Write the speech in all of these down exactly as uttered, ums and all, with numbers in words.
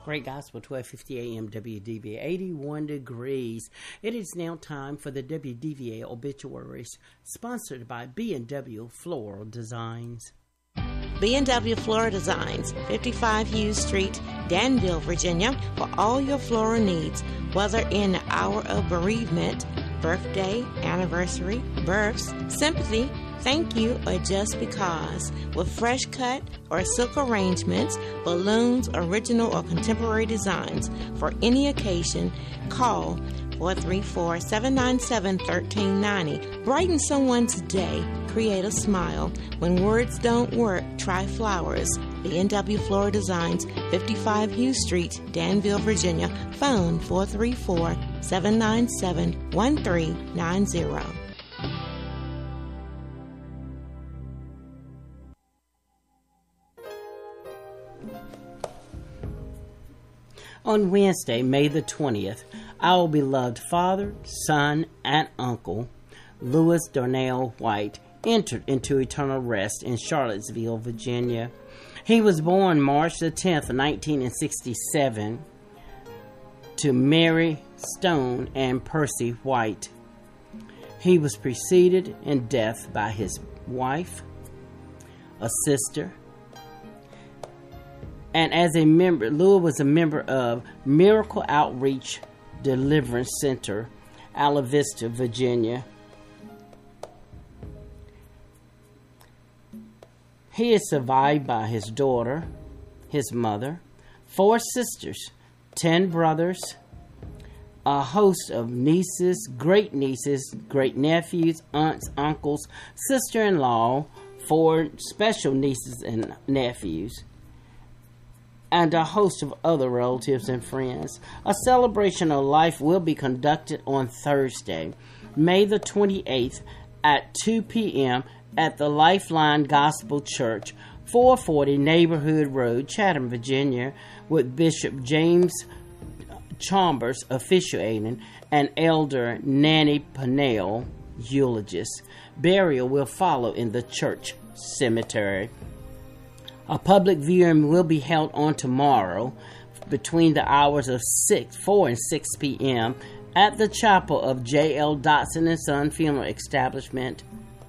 Great Gospel, twelve fifty A M, W D V A, eighty-one degrees. It is now time for the W D V A obituaries, sponsored by B and W Floral Designs. B and W Floral Designs, fifty-five Hughes Street, Danville, Virginia, for all your floral needs, whether in the hour of bereavement, birthday, anniversary, births, sympathy, thank you, or just because. With fresh cut or silk arrangements, balloons, original or contemporary designs for any occasion, call four three four, seven nine seven, one three nine zero. Brighten someone's day. Create a smile. When words don't work, try flowers. B and W Floral Designs, fifty-five Hughes Street, Danville, Virginia. Phone four three four, seven nine seven, one three nine zero. On Wednesday, May the twentieth, our beloved father, son, and uncle, Louis Darnell White, entered into eternal rest in Charlottesville, Virginia. He was born March the tenth, nineteen sixty-seven, to Mary Stone and Percy White. He was preceded in death by his wife, a sister, and as a member, Louis was a member of Miracle Outreach Deliverance Center, Ala Vista, Virginia. He is survived by his daughter, his mother, four sisters, ten brothers, a host of nieces, great-nieces, great-nephews, aunts, uncles, sister-in-law, four special nieces and nephews, and a host of other relatives and friends. A celebration of life will be conducted on Thursday, May the twenty-eighth at two p.m. at the Lifeline Gospel Church, four forty Neighborhood Road, Chatham, Virginia, with Bishop James Chambers officiating and Elder Nanny Pennell eulogist. Burial will follow in the church cemetery. A public viewing will be held on tomorrow between the hours of six, four and six p.m. at the chapel of J L Dotson and Son Funeral Establishment.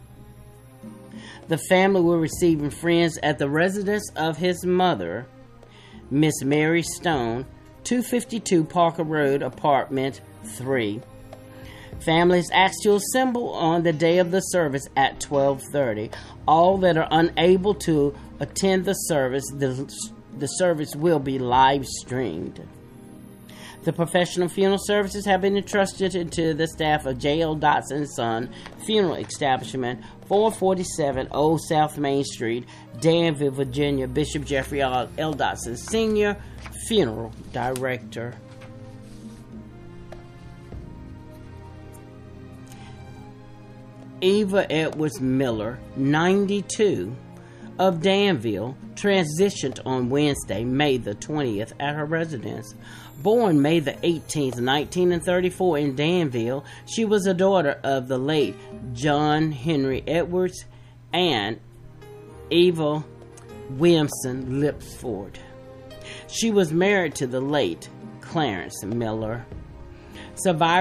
The family will receive friends at the residence of his mother, Miss Mary Stone, two fifty-two Parker Road, Apartment three. Families asked to assemble on the day of the service at twelve thirty. All that are unable to attend the service, the, the service will be live streamed. The professional funeral services have been entrusted to the staff of J L Dotson and Son Funeral Establishment, four forty-seven Old South Main Street, Danville, Virginia. Bishop Jeffrey L. Dotson, Senior Funeral Director. Eva Edwards Miller, ninety-two, of Danville, transitioned on Wednesday, May the twentieth, at her residence. Born May the eighteenth, nineteen thirty-four in Danville, she was a daughter of the late John Henry Edwards and Eva Williamson Lipsford. She was married to the late Clarence Miller. Survivor